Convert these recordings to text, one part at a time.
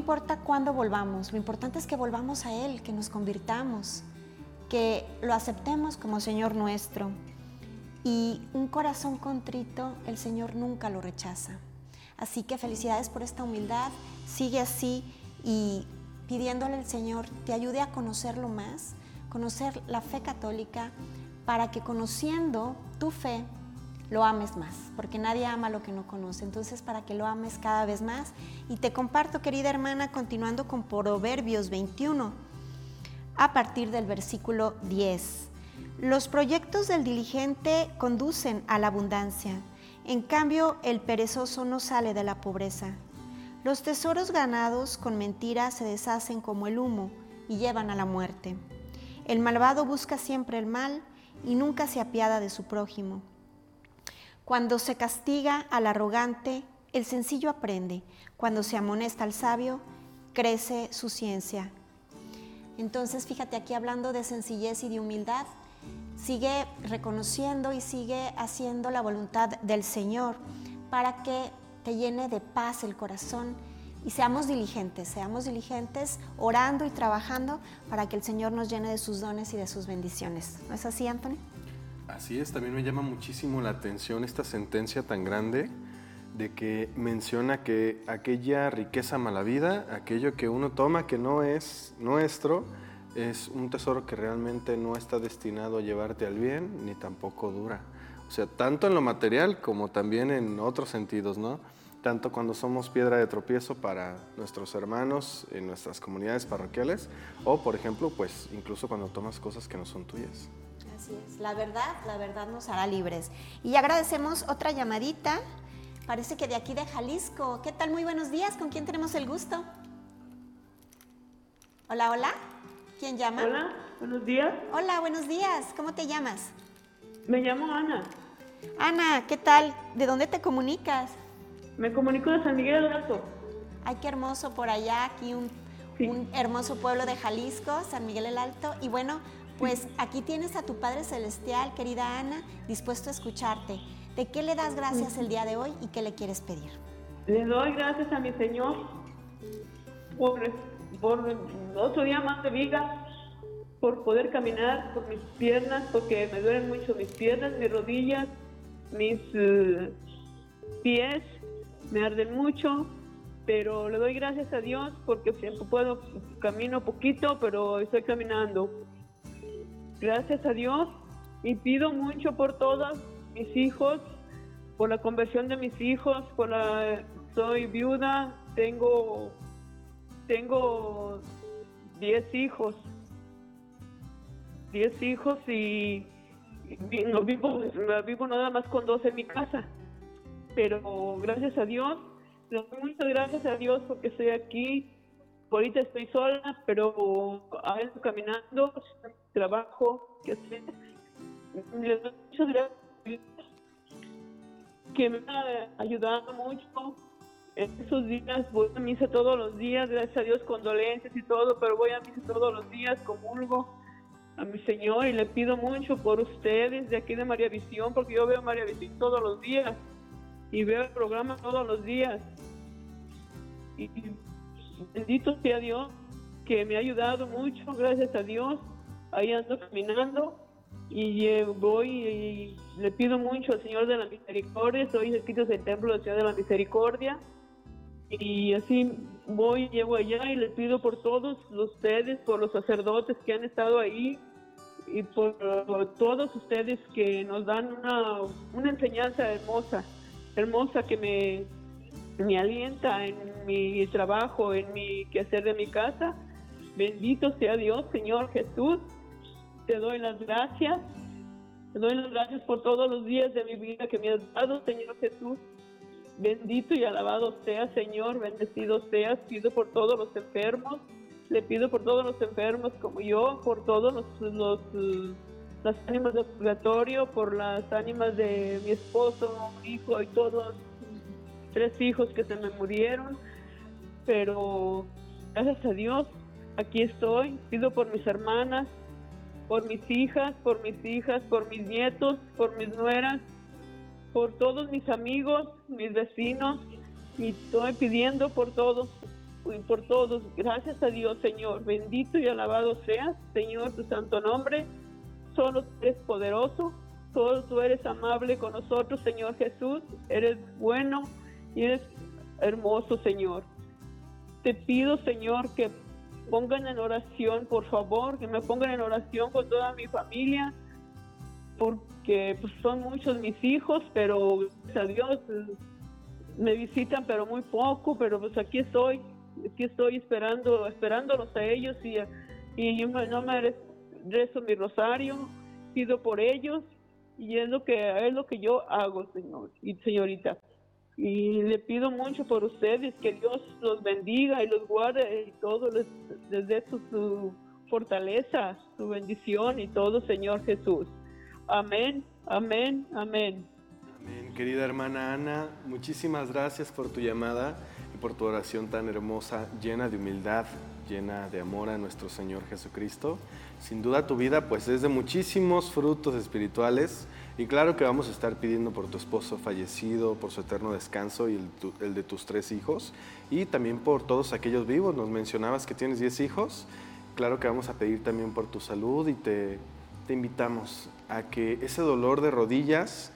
importa cuándo volvamos, lo importante es que volvamos a Él, que nos convirtamos, que lo aceptemos como Señor nuestro. Y un corazón contrito, el Señor nunca lo rechaza. Así que felicidades por esta humildad, sigue así y pidiéndole al Señor te ayude a conocerlo más, conocer la fe católica, para que conociendo tu fe lo ames más, porque nadie ama lo que no conoce. Entonces, para que lo ames cada vez más. Y te comparto, querida hermana, continuando con Proverbios 21, a partir del versículo 10. Los proyectos del diligente conducen a la abundancia, en cambio el perezoso no sale de la pobreza. Los tesoros ganados con mentiras se deshacen como el humo y llevan a la muerte. El malvado busca siempre el mal y nunca se apiada de su prójimo. Cuando se castiga al arrogante, el sencillo aprende. Cuando se amonesta al sabio, crece su ciencia. Entonces, fíjate, aquí hablando de sencillez y de humildad, sigue reconociendo y sigue haciendo la voluntad del Señor para que te llene de paz el corazón y seamos diligentes orando y trabajando para que el Señor nos llene de sus dones y de sus bendiciones. ¿No es así, Anthony? Así es, también me llama muchísimo la atención esta sentencia tan grande de que menciona que aquella riqueza malavida, aquello que uno toma que no es nuestro, es un tesoro que realmente no está destinado a llevarte al bien, ni tampoco dura. O sea, tanto en lo material como también en otros sentidos, ¿no? Tanto cuando somos piedra de tropiezo para nuestros hermanos en nuestras comunidades parroquiales, o por ejemplo, pues incluso cuando tomas cosas que no son tuyas. Así es, la verdad nos hará libres. Y agradecemos otra llamadita, parece que de aquí de Jalisco. ¿Qué tal? Muy buenos días, ¿con quién tenemos el gusto? Hola, hola, ¿quién llama? Hola, buenos días. Hola, buenos días, ¿cómo te llamas? Me llamo Ana. Ana, ¿qué tal? ¿De dónde te comunicas? Me comunico de San Miguel del Alto. Ay, qué hermoso por allá, aquí un hermoso pueblo de Jalisco, San Miguel el Alto. Y bueno, pues aquí tienes a tu Padre Celestial, querida Ana, dispuesto a escucharte. ¿De qué le das gracias el día de hoy y qué le quieres pedir? Le doy gracias a mi Señor por otro día más de vida, por poder caminar, por mis piernas, porque me duelen mucho mis piernas, mis rodillas, mis pies, me arden mucho, pero le doy gracias a Dios porque siempre camino poquito, pero estoy caminando. Gracias a Dios y pido mucho por todos mis hijos, por la conversión de mis hijos, soy viuda, tengo 10 hijos y no vivo nada más con 2 en mi casa, pero gracias a Dios, le doy muchas gracias a Dios porque estoy aquí. Ahorita estoy sola, pero ando caminando, trabajo, que sé. Le doy muchas gracias a Dios, que me ha ayudado mucho. En esos días voy a misa todos los días, gracias a Dios, con dolencias y todo, pero voy a misa todos los días, comulgo a mi Señor y le pido mucho por ustedes de aquí de María Visión, porque yo veo María Visión todos los días y veo el programa todos los días. Y bendito sea Dios, que me ha ayudado mucho, gracias a Dios. Ahí ando caminando y voy y le pido mucho al Señor de la Misericordia. Estoy cerquita del templo del Señor de la Misericordia y así voy, llego allá y le pido por todos ustedes, por los sacerdotes que han estado ahí y por todos ustedes que nos dan una enseñanza hermosa que me alienta en mi trabajo, en mi quehacer de mi casa. Bendito sea Dios, Señor Jesús. Te doy las gracias por todos los días de mi vida que me has dado, Señor Jesús. Bendito y alabado sea, Señor, bendecido seas. Pido por todos los enfermos, le pido por todos los enfermos como yo, por todos las ánimas del purgatorio, por las ánimas de mi esposo, hijo y todos 3 hijos que se me murieron, pero gracias a Dios, aquí estoy. Pido por mis hermanas, por mis hijas, por mis nietos, por mis nueras, por todos mis amigos, mis vecinos, y estoy pidiendo por todos y por todos. Gracias a Dios, Señor. Bendito y alabado seas, Señor, tu santo nombre. Solo tú eres poderoso, solo tú eres amable con nosotros, Señor Jesús. Eres bueno y eres hermoso, Señor. Te pido, Señor, que pongan en oración, por favor, que me pongan en oración con toda mi familia, porque pues, son muchos mis hijos, pero gracias a Dios me visitan, pero muy poco, pero pues aquí estoy esperándolos a ellos y yo no me rezo mi rosario, pido por ellos y es lo que yo hago, Señor y señorita. Y le pido mucho por ustedes, que Dios los bendiga y los guarde y todo les dé su fortaleza, su bendición y todo, Señor Jesús. Amén, amén, amén. Amén. Querida hermana Ana, muchísimas gracias por tu llamada y por tu oración tan hermosa, llena de humildad, llena de amor a nuestro Señor Jesucristo. Sin duda tu vida pues es de muchísimos frutos espirituales y claro que vamos a estar pidiendo por tu esposo fallecido, por su eterno descanso y el de tus 3 hijos y también por todos aquellos vivos. Nos mencionabas que tienes 10 hijos, claro que vamos a pedir también por tu salud y te invitamos a que ese dolor de rodillas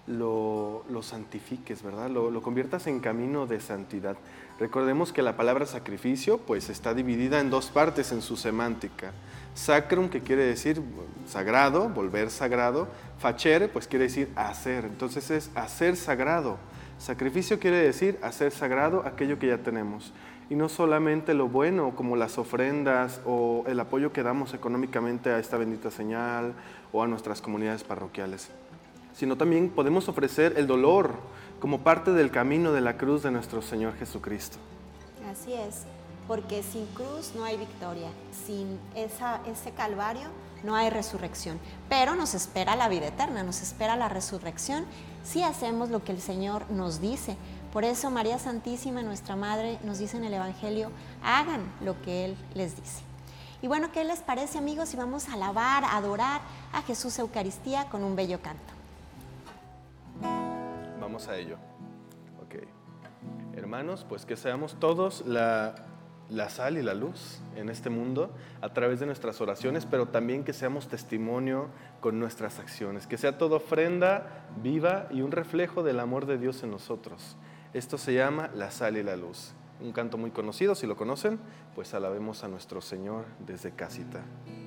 lo santifiques, ¿verdad? Lo conviertas en camino de santidad. Recordemos que la palabra sacrificio pues está dividida en 2 partes en su semántica. Sacrum, que quiere decir sagrado, volver sagrado. Facere, pues quiere decir hacer. Entonces es hacer sagrado. Sacrificio quiere decir hacer sagrado aquello que ya tenemos. Y no solamente lo bueno, como las ofrendas o el apoyo que damos económicamente a esta bendita señal o a nuestras comunidades parroquiales, sino también podemos ofrecer el dolor como parte del camino de la cruz de nuestro Señor Jesucristo. Así es, porque sin cruz no hay victoria, sin ese calvario no hay resurrección, pero nos espera la vida eterna, nos espera la resurrección si hacemos lo que el Señor nos dice. Por eso María Santísima, nuestra Madre, nos dice en el Evangelio, hagan lo que Él les dice. Y bueno, ¿qué les parece, amigos, si vamos a alabar, a adorar a Jesús Eucaristía con un bello canto? Vamos a ello. Ok. Hermanos, pues que seamos todos la sal y la luz en este mundo a través de nuestras oraciones, pero también que seamos testimonio con nuestras acciones, que sea todo ofrenda viva y un reflejo del amor de Dios en nosotros. Esto se llama la sal y la luz. Un canto muy conocido, si lo conocen, pues alabemos a nuestro Señor desde casita.